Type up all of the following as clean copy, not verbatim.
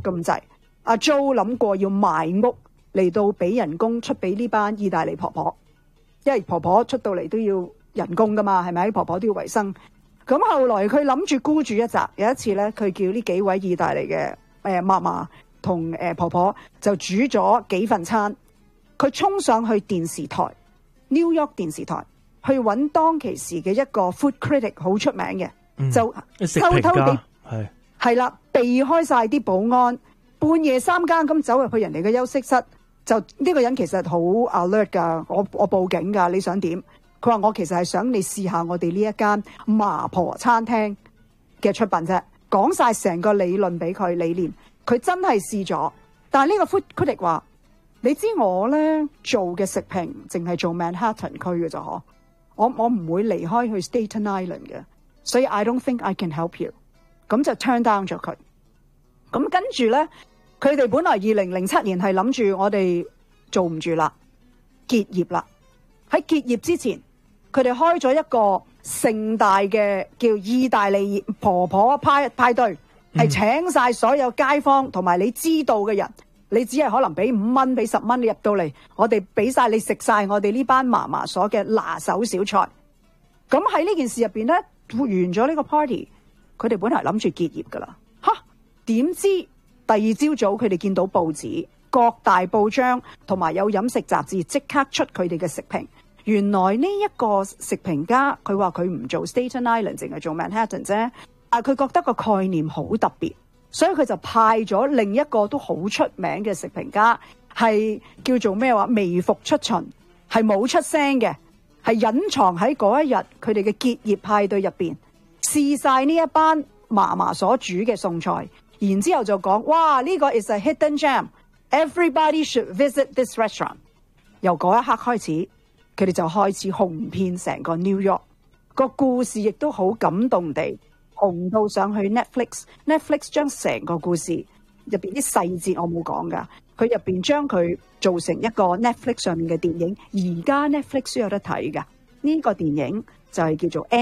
咁滯。阿 Jo 諗過要賣屋嚟到俾人工出俾呢班意大利婆婆，因為婆婆出到嚟都要人工噶嘛，係咪？婆婆都要維生。咁後來佢諗住孤注一擲，有一次咧，佢叫呢幾位意大利嘅嫲嫲同婆婆就煮咗幾份餐，佢衝上去電視台 New York 電視台去揾當其時嘅一個 food critic 好出名嘅，就偷偷地係啦，避開晒啲保安，半夜3更咁走入去人哋嘅休息室，就呢個人其實好 alert 噶，我報警噶，你想點？佢話我其實係想你試下我哋呢一間麻婆餐廳嘅出品啫，講晒成個理論俾佢理念，佢真係試咗。但係呢個 food critic 話，你知我咧做嘅食評淨係做 Manhattan 區嘅咋嗬，我唔會離開去 Staten Island 嘅，所以 I don't think I can help you。咁就 turn down 咗佢。咁跟住咧，佢哋本來2007年係諗住我哋做唔住啦，結業啦。喺結業之前，佢哋開咗一個盛大嘅叫意大利婆婆派對，係請晒所有街坊同埋你知道嘅人，你只係可能俾5蚊、俾10蚊，你入到嚟，我哋俾晒你食晒我哋呢班嫲嫲所嘅拿手小菜。咁喺呢件事入邊咧，完咗呢個 party， 佢哋本來諗住結業噶啦，點知第二朝早佢哋見到報紙，各大報章同埋有飲食雜誌即刻出佢哋嘅食評。原來呢一個食評家，佢話佢唔做 Staten Island， 淨係做 Manhattan 啫。佢覺得個概念好特別，所以佢就派咗另一個都好出名嘅食評家，係叫做咩話微服出巡，係冇出聲嘅，係隱藏喺嗰一日佢哋嘅結業派對入邊，試晒呢一班嫲嫲所煮嘅餸菜，然之後就講：哇，呢個 is a hidden gem，everybody should visit this restaurant。由嗰一刻開始，佢哋就開始紅遍成個 New York， 個故事亦都好感動地紅到上去 Netflix 將成個故事入邊啲細節我冇講噶，佢入邊將佢做成一個 Netflix 上面嘅電影，而家 Netflix 都有得睇噶。呢個電影就係叫做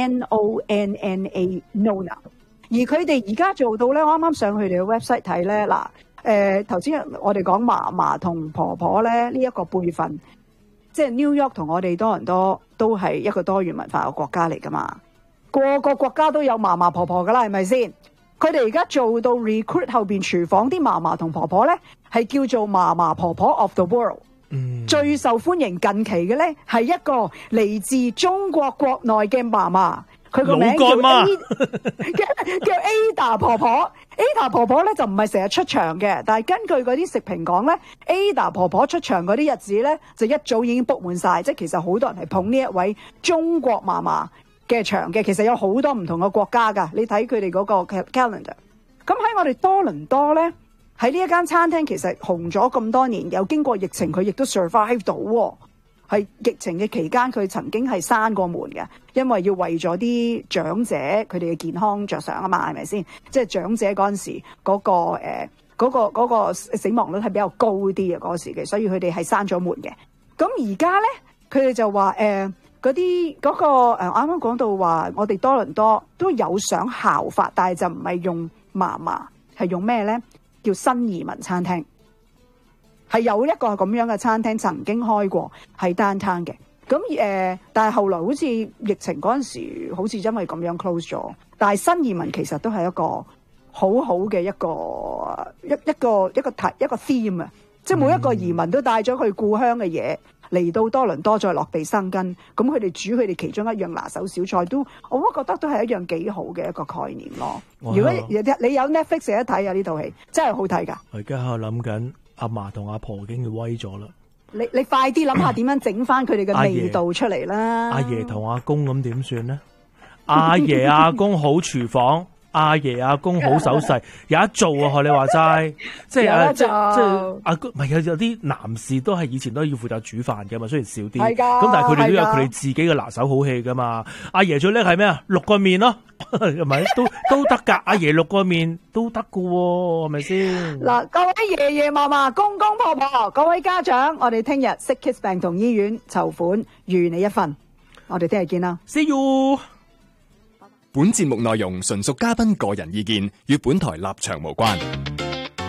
Nonna Nonna， 而佢哋而家做到咧，我啱啱上佢哋嘅 website 睇咧，嗱，頭先我哋講嫲嫲同婆婆咧呢一個輩分。即係 New York 同我哋多倫多都係一個多元文化嘅國家嚟噶嘛，個個國家都有嫲嫲婆婆噶啦，係咪先？佢哋而家做到 recruit 後邊廚房啲嫲嫲同婆婆咧，係叫做嫲嫲婆婆 of the world。最受歡迎近期嘅咧係一個嚟自中國國內嘅嫲嫲，佢個名叫 Ada 婆婆。Ada 婆婆咧就唔係成日出場嘅，但係根據嗰啲食評講咧 ，Ada 婆婆出場嗰啲日子咧就一早已經 book 滿晒，即係其實好多人係捧呢一位中國嫲嫲嘅場嘅。其實有好多唔同嘅國家㗎，你睇佢哋嗰個 calendar。咁喺我哋多倫多咧，喺呢一間餐廳其實紅咗咁多年，有經過疫情，佢亦都 survive 到喎。係疫情嘅期間，佢曾經係閂過門嘅，因為要為咗啲長者佢哋嘅健康着想啊嘛，係咪先？即係長者嗰陣時嗰個死亡率係比較高啲嘅嗰個時期，所以佢哋係閂咗門嘅。咁而家咧，佢哋就話嗰啲嗰個啱啱講到話，我哋多倫多都有想效法，但係就唔係用嫲嫲，係用咩咧？叫新移民餐廳。係有一個咁樣嘅餐廳曾經開過，係 downtown 嘅。咁但係後來好似疫情嗰陣時，好似因為咁樣 close 咗。但係新移民其實都係一個好好嘅一個 theme 啊！即係每一個移民都帶咗佢故鄉嘅嘢嚟到多倫多，再落地生根。咁佢哋煮佢哋其中一樣拿手小菜，我都覺得都係一樣幾好嘅一個概念咯。如果你有 Netflix 有得睇啊，呢套戲真係好睇㗎。 我而家喺度諗緊。阿嫲同阿婆已經要威咗啦！ 你快啲諗下點樣整翻佢哋嘅味道出嚟啦！ 阿爺同阿公咁點算呢？阿爺阿公好廚房，阿爺阿公好手勢，有得做啊！學你話齋，即係即係阿公，唔係有啲男士都係以前都要負責煮飯嘅嘛，雖然少啲，咁但係佢哋都有佢哋自己嘅拿手好戲噶嘛。阿爺最叻係咩啊？淥個麵咯。係咪都得噶？阿爺淥個麵都得噶喎，係咪先？嗱，各位爺爺嫲嫲、公公婆婆、各位家長，我哋聽日 Sick Kids 病童醫院籌款，預你一份。我哋聽日見啦 ，See you。 本節目內容純屬嘉賓個人意見，與本台立場無關。